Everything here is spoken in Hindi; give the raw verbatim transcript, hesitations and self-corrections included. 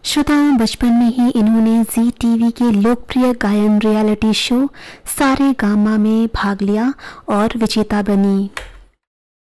श्रोताओं, बचपन में ही इन्होंने जी टीवी के लोकप्रिय गायन रियलिटी शो सारे गामा में भाग लिया और विजेता बनी।